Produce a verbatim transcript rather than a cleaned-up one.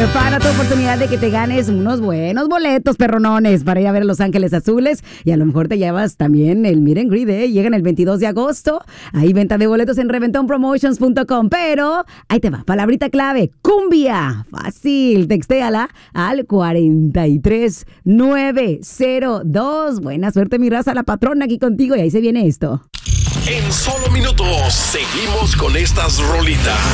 Prepara tu oportunidad de que te ganes unos buenos boletos perronones para ir a ver a Los Ángeles Azules y a lo mejor te llevas también el Meet and Greet, ¿eh? Llegan el veintidós de agosto. Hay venta de boletos en reventón promotions punto com, pero ahí te va, palabrita clave, cumbia. Fácil, textéala al cuarenta y tres nueve cero dos. Buena suerte, mi raza, la patrona aquí contigo y ahí se viene esto. En solo minutos seguimos con estas rolitas.